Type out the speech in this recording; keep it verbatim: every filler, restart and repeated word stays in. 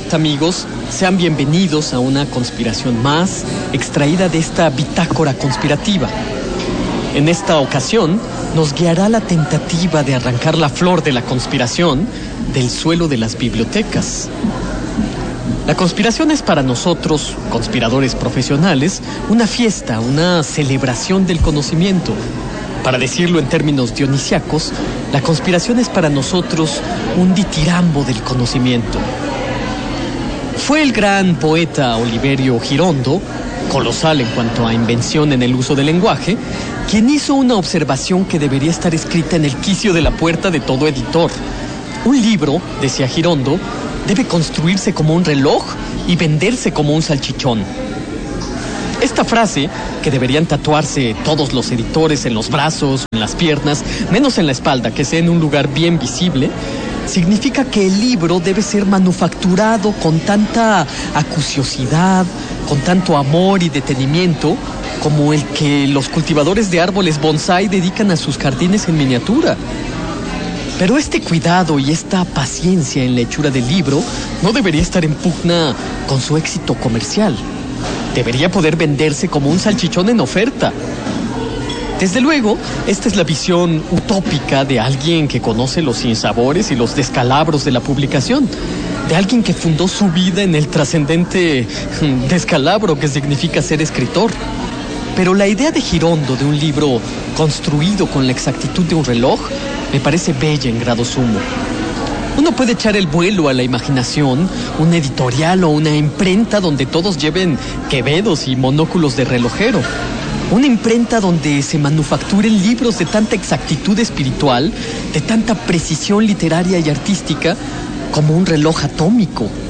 amigos, sean bienvenidos a una conspiración más extraída de esta bitácora conspirativa. En esta ocasión nos guiará la tentativa de arrancar la flor de la conspiración del suelo de las bibliotecas. La conspiración es para nosotros, conspiradores profesionales, una fiesta, una celebración del conocimiento. Para decirlo en términos dionisiacos, la conspiración es para nosotros un ditirambo del conocimiento. Fue el gran poeta Oliverio Girondo, colosal en cuanto a invención en el uso del lenguaje, quien hizo una observación que debería estar escrita en el quicio de la puerta de todo editor. Un libro, decía Girondo, debe construirse como un reloj y venderse como un salchichón. Esta frase, que deberían tatuarse todos los editores en los brazos, en las piernas, menos en la espalda, que sea en un lugar bien visible, significa que el libro debe ser manufacturado con tanta acuciosidad, con tanto amor y detenimiento, como el que los cultivadores de árboles bonsái dedican a sus jardines en miniatura. Pero este cuidado y esta paciencia en la hechura del libro no debería estar en pugna con su éxito comercial. Debería poder venderse como un salchichón en oferta. Desde luego, esta es la visión utópica de alguien que conoce los sinsabores y los descalabros de la publicación, de alguien que fundó su vida en el trascendente descalabro que significa ser escritor. Pero la idea de Girondo de un libro construido con la exactitud de un reloj me parece bella en grado sumo. Uno puede echar el vuelo a la imaginación, un editorial o una imprenta donde todos lleven quevedos y monóculos de relojero. Una imprenta donde se manufacturen libros de tanta exactitud espiritual, de tanta precisión literaria y artística, como un reloj atómico.